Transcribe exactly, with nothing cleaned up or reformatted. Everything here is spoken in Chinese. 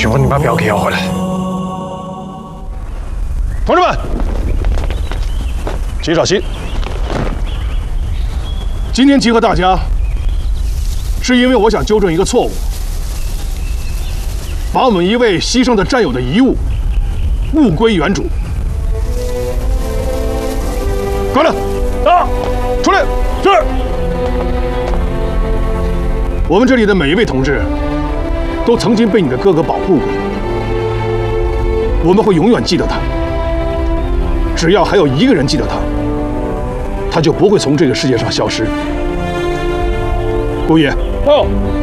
许我你把表给要回来。 同志们，请小心。今天集合大家，是因为我想纠正一个错误，把我们一位牺牲的战友的遗物物归原主。过来，啊，出来，是。我们这里的每一位同志，都曾经被你的哥哥保护过，我们会永远记得他。只要还有一个人记得他，他就不会从这个世界上消失。姑爷，哦。